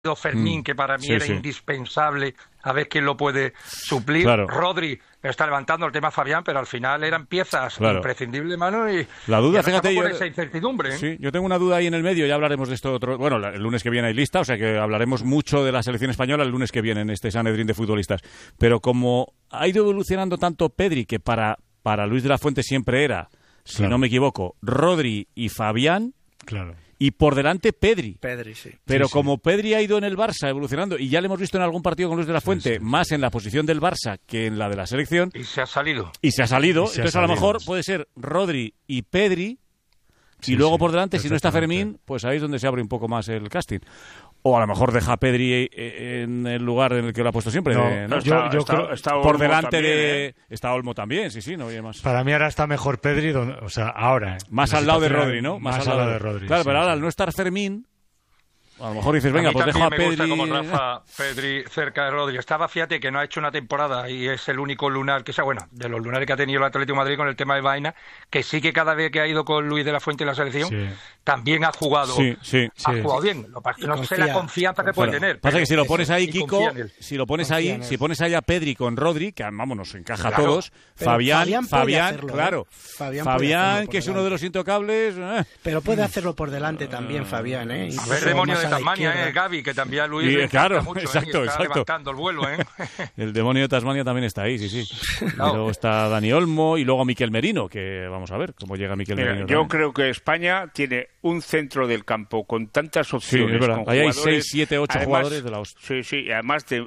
Fermín, que para mí era indispensable, a ver quién lo puede suplir. Claro. Rodri está levantando el tema Fabián, pero al final eran piezas imprescindibles, Manu, y la duda, y fíjate, por esa incertidumbre. Sí, yo tengo una duda ahí en el medio, ya hablaremos de esto bueno, el lunes que viene hay lista, o sea que hablaremos mucho de la selección española el lunes que viene en este Sanedrín de futbolistas, pero como ha ido evolucionando tanto Pedri, que para Luis de la Fuente siempre era, si no me equivoco, Rodri y Fabián, y por delante Pedri, sí. Pero como Pedri ha ido en el Barça evolucionando, y ya le hemos visto en algún partido con Luis de la Fuente, más en la posición del Barça que en la de la selección. Y se ha salido. Entonces a lo mejor puede ser Rodri y Pedri, y luego por delante, si no está Fermín, pues ahí es donde se abre un poco más el casting. O a lo mejor deja a Pedri en el lugar en el que lo ha puesto siempre. Yo creo está por delante también, de... Está Olmo también, sí, no oye más. Para mí ahora está mejor Pedri, o sea, ahora. Más al lado de Rodri, ¿no? Más al lado de Rodri. Claro, pero ahora al no estar Fermín, a lo mejor dices, venga, pues dejo a Pedri. Me gusta como Rafa Pedri cerca de Rodri. Estaba, fíjate, que no ha hecho una temporada y es el único lunar, que sea, bueno, de los lunares que ha tenido el Atlético de Madrid con el tema de Vaina, que sí que cada vez que ha ido con Luis de la Fuente en la selección, también ha jugado. Ha jugado bien. Lo que pasa es que no sé la confianza que puede tener. Pasa que si lo pones ahí, Kiko, si pones ahí a Pedri con Rodri, que vamos, nos encaja a todos. Fabián, claro. Fabián, que es uno de los intocables. Pero puede hacerlo por delante también, Fabián, ¿eh? A ver, demonio de Tasmania, Gaby, que también a Luis le encanta mucho, exacto. levantando el vuelo, El demonio de Tasmania también está ahí, sí. Y luego está Dani Olmo y luego Miquel Merino, que vamos a ver cómo llega Miquel Merino. Yo creo que España tiene un centro del campo con tantas opciones. Sí, es verdad. Ahí hay 6, 7, 8 jugadores de la hostia. Sí, además de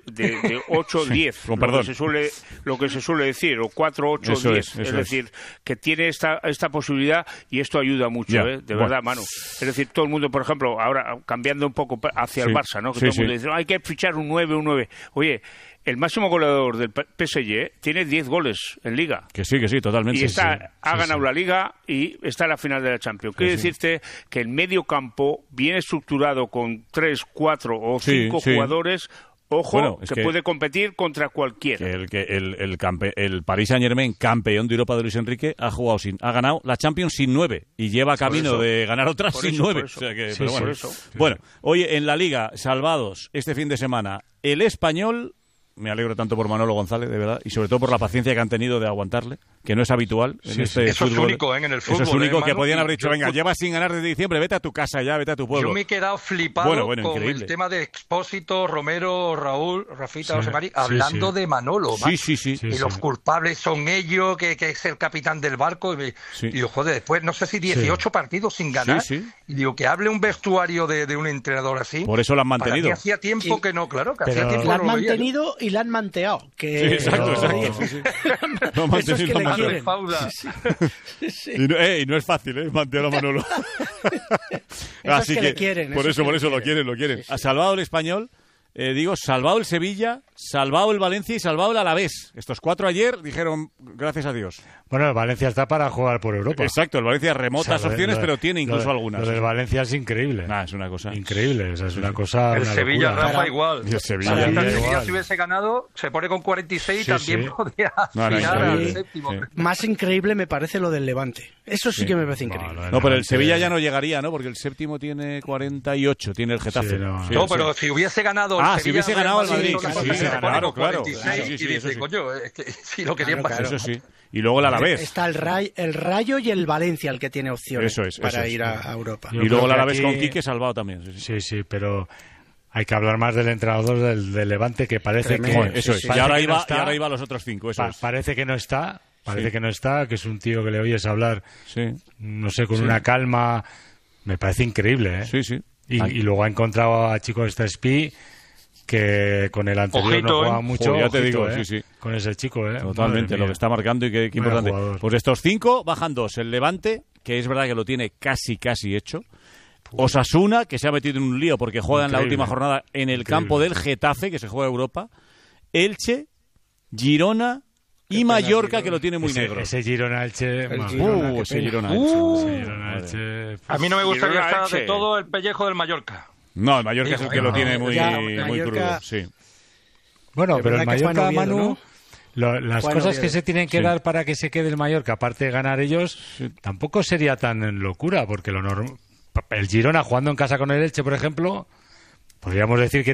8 10, lo que se suele decir, o 4, 8, 10. Es decir, que tiene esta posibilidad y esto ayuda mucho, de verdad, Manu. Es decir, todo el mundo, por ejemplo, ahora cambiando un poco hacia el Barça, ¿no? Que todo el mundo dice, hay que fichar un 9. Oye, el máximo goleador del PSG tiene 10 goles en Liga. Que sí, totalmente. Y ha ganado la Liga y está en la final de la Champions. Quiere decirte que el medio campo viene estructurado con 3, 4 o 5 jugadores. Ojo, que puede competir contra cualquiera. El Paris Saint-Germain, campeón de Europa de Luis Enrique, ha ganado la Champions sin 9 y lleva camino de ganar otras sin 9. Bueno, hoy en la Liga, salvados este fin de semana, el Español. Me alegro tanto por Manolo González, de verdad, y sobre todo por la paciencia que han tenido de aguantarle, que no es habitual en este eso fútbol. Es único, en el fútbol. Eso es único, que podían haber dicho, venga, llevas sin ganar desde diciembre, vete a tu casa ya, vete a tu pueblo. Yo me he quedado flipado con increíble. El tema de Expósito, Romero, Raúl, Rafita, José Mari, hablando de Manolo. Y los culpables son ellos, que es el capitán del barco. Y digo, joder, después, no sé si 18 partidos sin ganar. Y digo, que hable un vestuario de un entrenador así. Por eso lo han mantenido. Para mí hacía tiempo que no, claro, que hacía tiempo lo han mantenido y la han manteado. Exacto. No mantenido la Manolo. Y no es fácil, mantener a Manolo. Así que quieren, por eso lo quieren. Ha salvado el Español. Salvado el Sevilla, salvado el Valencia y salvado el Alavés. Estos 4 ayer dijeron, gracias a Dios. Bueno, el Valencia está para jugar por Europa. Exacto, el Valencia remotas opciones, pero tiene incluso algunas. Lo del Valencia es increíble. Es una cosa increíble, es una cosa. El Sevilla, Rafa, igual. Y el Sevilla si hubiese ganado, se pone con 46 y también podría aspirar al séptimo. Más increíble me parece lo del Levante. Eso sí que me parece increíble. No, pero el Sevilla ya no llegaría, ¿no? Porque el séptimo tiene 48, tiene el Getafe. No, pero si hubiese ganado el Sevilla, si hubiese ganado el Madrid. Claro. Y dice, coño, es que si lo querían pasar. Eso sí. Y luego el Alavés. Está el Rayo y el Valencia el que tiene opciones para ir a Europa. Y luego el Alavés con Quique salvado también. Sí, pero hay que hablar más del entrenador del Levante, que parece que... Eso es. Y ahora iba a los otros 5. Parece que no está. Que es un tío que le oyes hablar, no sé, con una calma. Me parece increíble, ¿eh? Sí. Y luego ha encontrado a Chico Estespi, que con el anterior no jugaba mucho. Ya te digo, con ese chico, Totalmente, lo que está marcando y qué importante. Jugador. Pues de estos 5 bajan 2. El Levante, que es verdad que lo tiene casi hecho. Osasuna, que se ha metido en un lío porque juega en la última jornada en el campo del Getafe, que se juega Europa. Elche, Girona y Mallorca, que lo tiene muy negro. Ese Girona-Elche... Ese Girona-Elche. A mí no me gustaría estar de todo el pellejo del Mallorca. No, el Mallorca es el que lo tiene muy crudo, sí. Bueno, pero el Mallorca, Manu, las cosas que se tienen que dar para que se quede el Mallorca, aparte de ganar ellos, tampoco sería tan locura, porque el Girona jugando en casa con el Elche, por ejemplo, Podríamos decir que